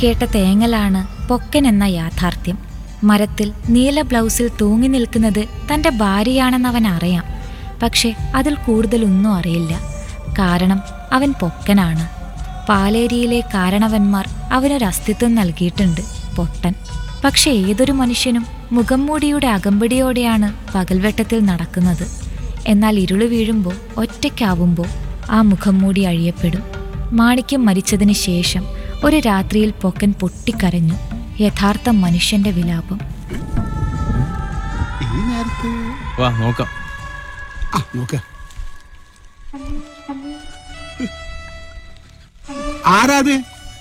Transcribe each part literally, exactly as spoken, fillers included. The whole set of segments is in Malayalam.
കേട്ട തേങ്ങലാണ് പൊക്കൻ എന്ന യാഥാർത്ഥ്യം. മരത്തിൽ നീല ബ്ലൗസിൽ തൂങ്ങി നിൽക്കുന്നത് തൻ്റെ ഭാര്യയാണെന്നവൻ അറിയാം. പക്ഷെ അതിൽ കൂടുതലൊന്നും അറിയില്ല. കാരണം അവൻ പൊക്കനാണ്. പാലേരിയിലെ കാരണവന്മാർ അവനൊരസ്തിത്വം നൽകിയിട്ടുണ്ട്, പൊട്ടൻ. പക്ഷെ ഏതൊരു മനുഷ്യനും മുഖംമൂടിയുടെ അകമ്പടിയോടെയാണ് പകൽവെട്ടത്തിൽ നടക്കുന്നത്. എന്നാൽ ഇരുള് വീഴുമ്പോൾ, ഒറ്റയ്ക്കാവുമ്പോൾ ആ മുഖംമൂടി അഴിയപ്പെടും. മാണിക്യം മരിച്ചതിന് ശേഷം ഒരു രാത്രിയിൽ പൊക്കൻ പൊട്ടിക്കരഞ്ഞു. യഥാർത്ഥ മനുഷ്യന്റെ വിലാപം. ആരാത്?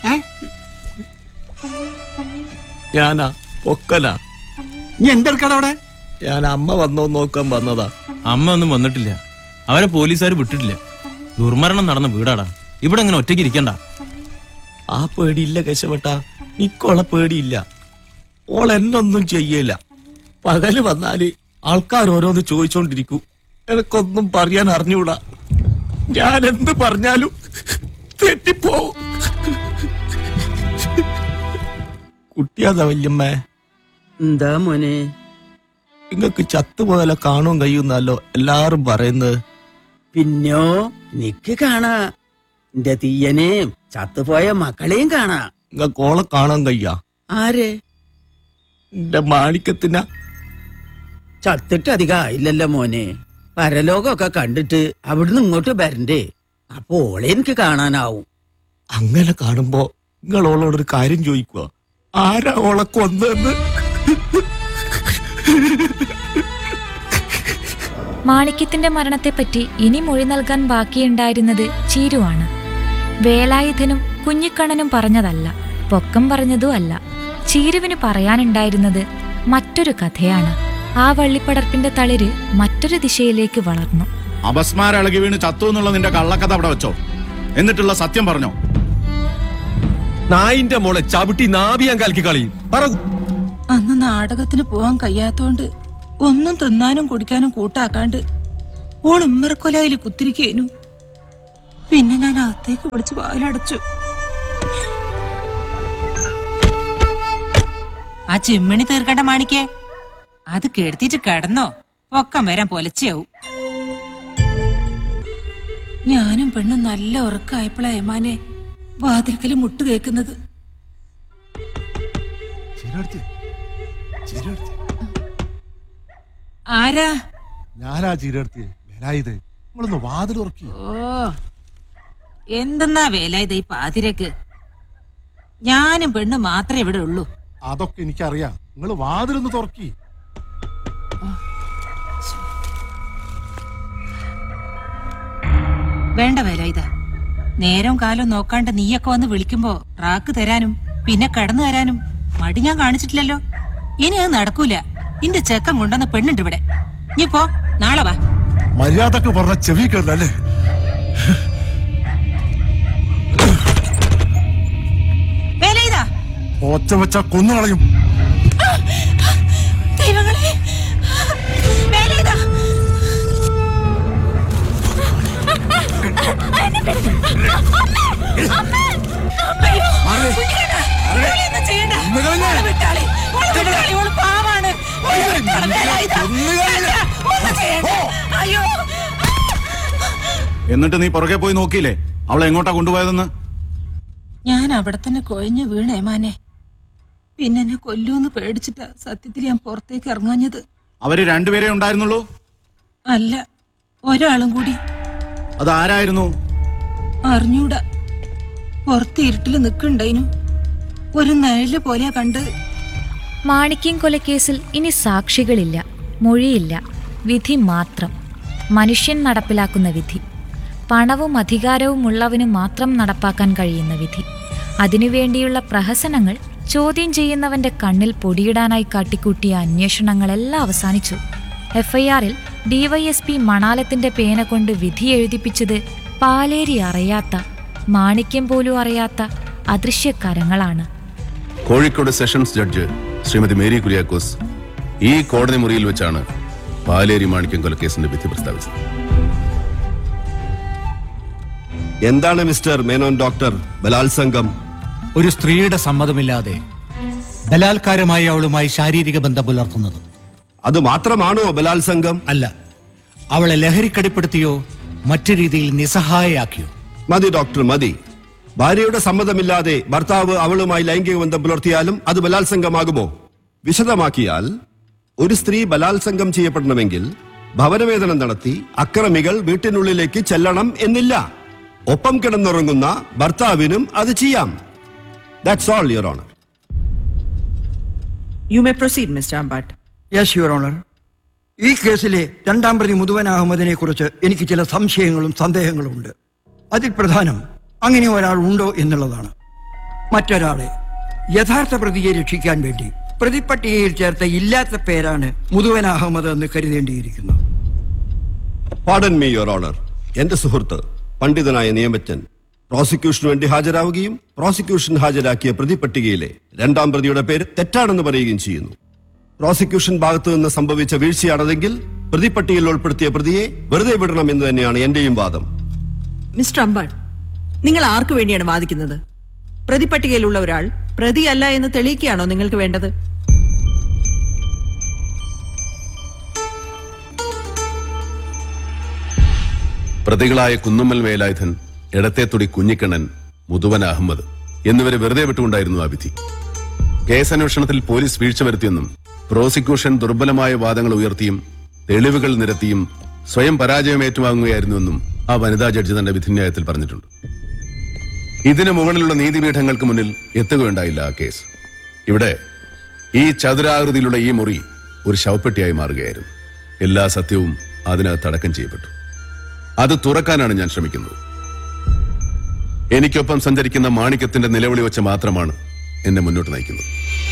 ഞാനാ, പൊക്കനാ. നീ എന്തെടുക്കടാ അവിടെ? ഞാൻ അമ്മ വന്നോ നോക്കാൻ വന്നതാ. അമ്മ ഒന്നും വന്നിട്ടില്ല. അവരെ പോലീസുകാർ വിട്ടിട്ടില്ല. ദുർമരണം നടന്ന വീടാടാ. ഇവിടെ ഇങ്ങനെ ഒറ്റയ്ക്ക് ഇരിക്കണ്ട. ആ പേടിയില്ല കേശവട്ടാ, നിക്കോളെ പേടിയില്ല. ഓൾ എന്നൊന്നും ചെയ്യല. പകല് വന്നാല് ആൾക്കാർ ഓരോന്ന് ചോദിച്ചോണ്ടിരിക്കൂ. എനക്കൊന്നും പറയാൻ അറിഞ്ഞൂടാ. ഞാൻ എന്ത് പറഞ്ഞാലും തെറ്റിപ്പോവും. കുട്ടിയാതാ വല്യമ്മേ. എന്താ മോനെ? നിങ്ങക്ക് ചത്തുപോലെ കാണും കഴിയുന്നല്ലോ എല്ലാരും പറയുന്നത്. പിന്നോ, നിക്ക് കാണാ. എന്റെ തീയനെയും ചത്തുപോയ മക്കളെയും കാണാ. നിങ്ങക്ക് ഓളെ കാണാൻ കഴിയാ? ആര്? എന്റെ മാണിക്കത്തിന. ചത്തിട്ട് അധികം ആയില്ലല്ലോ മോനെ. പരലോകമൊക്കെ കണ്ടിട്ട് അവിടുന്ന് ഇങ്ങോട്ട് വരണ്ടേ. അപ്പൊ ഓളെ എനിക്ക് കാണാനാവും. അങ്ങനെ കാണുമ്പോ നിങ്ങൾ ഓളോടൊരു കാര്യം ചോദിക്കുക. ആരാ ഓളെ കൊന്നെന്ന്? മാണിക്യത്തിന്റെ മരണത്തെപ്പറ്റി ഇനി മൊഴി നൽകാൻ ബാക്കിയുണ്ടായിരുന്നത് ചീരുവാണ്. വേലായുധനും കുഞ്ഞിക്കണ്ണനും പറഞ്ഞതല്ല, പൊക്കം പറഞ്ഞതും അല്ല. ചീരുവിന് പറയാനുണ്ടായിരുന്നത് മറ്റൊരു കഥയാണ്. ആ വള്ളിപ്പടർപ്പിന്റെ തളിര് മറ്റൊരു ദിശയിലേക്ക് വളർന്നു. അപസ്മാരം ഇളകി വീണ് ചത്തു എന്നുള്ള നിന്റെ കള്ളക്കഥ അവിടെ വെച്ചോ. എന്നിട്ടുള്ള സത്യം പറഞ്ഞോ. നായിന്റെ മോളെ ചവിട്ടി നാഭിയാൻ കലക്കി കളയും. അന്ന് നാടകത്തിന് പോവാൻ കഴിയാത്തോണ്ട് ഒന്നും തിന്നാനും കുടിക്കാനും കൂട്ടാക്കാണ്ട് ഓൾ ഉമ്മറക്കൊലയില് കുത്തിരിക്കേനു. പിന്നെ ഞാൻ അകത്തേക്ക് വിളിച്ച് വായിലടച്ചു. ആ ചിമ്മിണി തീർക്കണ്ട മാണിക്കേ, അത് കെടുത്തിട്ട് കിടന്നോ, പൊക്കം വരാൻ പൊലച്ചയാവും. ഞാനും പെണ്ണും നല്ല ഉറക്കായപ്പോഴാ ഏമാനെ വാതിൽക്കല് മുട്ട് കേൾക്കുന്നത്. ആരാ? ഞാനാ ചീരടുത്ത് വേലായത്. നിങ്ങളൊന്ന് വാതിൽ തുറക്കി. ഓ, എന്തെന്നാ വേലായത് ഈ പാതിരക്ക്? ഞാനും പെണ്ണും മാത്രമേ ഇവിടെ ഉള്ളൂ. അതൊക്കെ എനിക്കറിയാം. നിങ്ങൾ വാതിലൊന്ന് തുറക്കി. വേണ്ട വേലായുധ, നേരം കാലം നോക്കാണ്ട് നീയൊക്കെ വന്ന് വിളിക്കുമ്പോ റാക്ക് തരാനും പിന്നെ കടന്നു തരാനും മടി ഞാൻ കാണിച്ചിട്ടില്ലല്ലോ. ഇനി അത് നടക്കൂല. ഇന്റെ ചെക്കൻ കൊണ്ടുവന്ന പെണ്ണുണ്ട് ഇവിടെ. നീ പോ, നാളെ വാ. മര്യാദക്ക് പറഞ്ഞ ചെവി കേട്ടല്ലേ? വേലായുധ, ഒച്ച വെച്ച കൊന്നുകളയും. ദൈവങ്ങളെ, വേലായുധ, എന്നിട്ട് നീ പുറകെ പോയി നോക്കിയില്ലേ അവളെ എങ്ങോട്ടാ കൊണ്ടുപോയതെന്ന്? ഞാൻ അവിടെ തന്നെ കൊഴഞ്ഞു വീണേമാനെ. പിന്നെ എന്നെ കൊല്ലൂന്ന് പേടിച്ചിട്ടാ സത്യത്തിൽ ഞാൻ പുറത്തേക്ക് ഇറങ്ങാഞ്ഞത്. അവര് രണ്ടുപേരെ ഉണ്ടായിരുന്നുള്ളൂ? അല്ല, ഒരാളും കൂടി. അതാരായിരുന്നു? അറിഞ്ഞൂടാ. പുറത്ത് ഇരുട്ടില് നിക്കണ്ടായിനു. ഒരു നിഴല് പോലെയാ കണ്ട്. മാണിക്യം കൊലക്കേസിൽ ഇനി സാക്ഷികളില്ല, മൊഴിയില്ല, വിധി മാത്രം. മനുഷ്യൻ നടപ്പിലാക്കുന്ന വിധി. പണവും അധികാരവും ഉള്ളവന് മാത്രം നടപ്പാക്കാൻ കഴിയുന്ന വിധി. അതിനുവേണ്ടിയുള്ള പ്രഹസനങ്ങൾ ചോദ്യം ചെയ്യുന്നവന്റെ കണ്ണിൽ പൊടിയിടാനായി കാട്ടിക്കൂട്ടിയ അന്വേഷണങ്ങളെല്ലാം അവസാനിച്ചു. എഫ് ഐ ആറിൽ ഡിവൈഎസ്പി മണാലത്തിന്റെ പേന കൊണ്ട് വിധി എഴുതിപ്പിച്ചത് പാലേരി അറിയാത്ത, മാണിക്യം പോലും അറിയാത്ത അദൃശ്യകരങ്ങളാണ്. Kozhikode sessions judge Shrimati Mary Kuriakose ഈ കോടതി മുറിയിൽ വെച്ചാണ് പാലേരി മാണിക്യം കൊലക്കേസിന്റെ വിധി പ്രസ്താവിച്ചത്. എന്താണ് മിസ്റ്റർ മേനോൻ ഡോക്ടർ ബലാത്സംഗം? ഒരു സ്ത്രീയുടെ സമ്മതമില്ലാതെ ബലാത്കാരമായി അവളുമായി ശാരീരിക ബന്ധം പുലർത്തുന്നത്. അത് മാത്രമാണോ ബലാത്സംഗം? അല്ല, അവളെ ലഹരിക്കടിപ്പെടുത്തിയോ മറ്റു രീതിയിൽ നിസ്സഹായയാക്കിയോ? മതി ഡോക്ടർ, മതി. ഭാര്യയുടെ സമ്മതമില്ലാതെ ഭർത്താവ് അവളുമായി ലൈംഗിക ബന്ധം പുലർത്തിയാലും അത് ബലാത്സംഗമാകുമോ? വിശദമാക്കിയാൽ, ഒരു സ്ത്രീ ബലാത്സംഗം ചെയ്യപ്പെടണമെങ്കിൽ ഭവനവേദനം നടത്തി അക്രമികൾ വീട്ടിനുള്ളിലേക്ക് ചെല്ലണം എന്നില്ല. ഒപ്പം കിടന്നുറങ്ങുന്ന ഭർത്താവിനും അത് ചെയ്യാം. That's all, your honour. You may proceed mister Ambat. Yes your honour. ഈ കേസിലെ രണ്ടാം പ്രതി മുതുവൻ അഹമ്മദിനെ കുറിച്ച് എനിക്ക് ചില സംശയങ്ങളും സന്ദേഹങ്ങളും ഉണ്ട്. അതിൽ പ്രധാനം അങ്ങനെ ഒരാൾ ഉണ്ടോ എന്നുള്ളതാണ്. മറ്റൊരാളെ, യഥാർത്ഥ പ്രതിയെ രക്ഷിക്കാൻ വേണ്ടി പ്രതിപട്ടികയിൽ ചേർത്ത ഇല്ലാത്ത പേരാണ് മുതുവൻ അഹമ്മദ് എന്ന് കരുതേണ്ടിയിരിക്കുന്നു. Pardon me your honour. എന്റെ സുഹൃത്ത് പണ്ഡിതനായ നിയമജ്ഞൻ പ്രോസിക്യൂഷന് വേണ്ടി ഹാജരാവുകയും പ്രോസിക്യൂഷൻ ഹാജരാക്കിയ പ്രതിപട്ടികയിലെ രണ്ടാം പ്രതിയുടെ പേര് തെറ്റാണെന്ന് പറയുകയും ചെയ്യുന്നു. പ്രോസിക്യൂഷൻ ഭാഗത്തു നിന്ന് സംഭവിച്ച വീഴ്ചയാണതെങ്കിൽ പ്രതിപട്ടികയിൽ ഉൾപ്പെടുത്തിയ പ്രതിയെ വെറുതെ വിടണം എന്ന് തന്നെയാണ് എന്റെയും വാദം. മിസ്റ്റർ അമ്പാട്ട്, നിങ്ങൾ ആർക്കു വേണ്ടിയാണ് വാദിക്കുന്നത്? പ്രതിപട്ടികയിലുള്ള ഒരാൾ പ്രതിയല്ല എന്ന് തെളിയിക്കുകയാണോ നിങ്ങൾക്ക് വേണ്ടത്? പ്രതികളായ കുന്നുമ്മൽ വേലായുധൻ, എടത്തേത്തൊടി കുഞ്ഞിക്കണ്ണൻ, മുതുവൻ അഹമ്മദ് എന്നിവരെ വെറുതെ വിട്ടുകൊണ്ടായിരുന്നു ആ വിധി. കേസന്വേഷണത്തിൽ പോലീസ് വീഴ്ച വരുത്തിയെന്നും പ്രോസിക്യൂഷൻ ദുർബലമായ വാദങ്ങൾ ഉയർത്തിയും തെളിവുകൾ നിരത്തിയും സ്വയം പരാജയം ഏറ്റുവാങ്ങുകയായിരുന്നുവെന്നും ആ വനിതാ ജഡ്ജി തന്റെ വിധിന്യായത്തിൽ പറഞ്ഞിട്ടുണ്ട്. ഇതിനു മുകളിലുള്ള നീതിപീഠങ്ങൾക്ക് മുന്നിൽ എത്തുകയുണ്ടായില്ല ആ കേസ്. ഇവിടെ ഈ ചതുരാകൃതിയിലുള്ള ഈ മുറി ഒരു ശവപ്പെട്ടിയായി മാറുകയായിരുന്നു. എല്ലാ സത്യവും അതിനകത്ത് അടക്കം ചെയ്യപ്പെട്ടു. അത് തുറക്കാനാണ് ഞാൻ ശ്രമിക്കുന്നത്. എനിക്കൊപ്പം സഞ്ചരിക്കുന്ന മാണിക്യത്തിന്റെ നിലവിളി വെച്ച് മാത്രമാണ് എന്നെ മുന്നോട്ട് നയിക്കുന്നത്.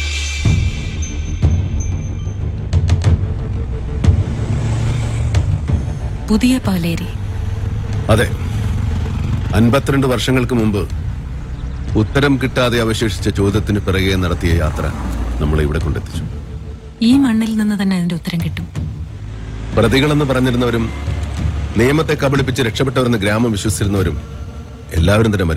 പുതിയ പാലേരി. അതെ, അൻപത്തിരണ്ട് വർഷങ്ങൾക്ക് മുമ്പ് ഉത്തരം കിട്ടാതെ അവശേഷിച്ച ചോദ്യത്തിന് പിറകെ നടത്തിയ യാത്ര നമ്മളെ ഇവിടെ കൊണ്ടെത്തിച്ചു. ഈ മണ്ണിൽ നിന്ന് തന്നെ അതിന്റെ ഉത്തരം കിട്ടും. പ്രതികളെന്ന് പറഞ്ഞിരുന്നവരും നിയമത്തെ കബളിപ്പിച്ച് രക്ഷപ്പെട്ടവരെന്ന് ഗ്രാമം വിശ്വസിച്ചിരുന്നവരും എല്ലാവരും തന്നെ